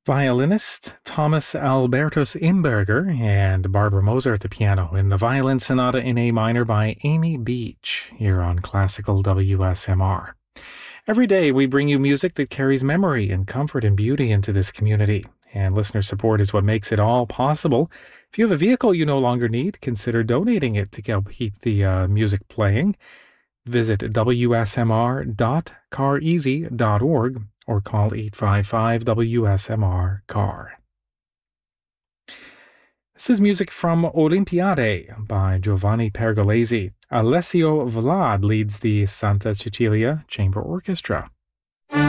violinist Thomas Albertus Imberger and Barbara Moser at the piano in the Violin Sonata in A minor by Amy Beach here on Classical WSMR. Every day we bring you music that carries memory and comfort and beauty into this community, and listener support is what makes it all possible. If you have a vehicle you no longer need, consider donating it to help keep the music playing. Visit wsmr.careasy.org or call 855-WSMR-CAR. This is music from Olimpiade by Giovanni Pergolesi. Alessio Vlad leads the Santa Cecilia Chamber Orchestra.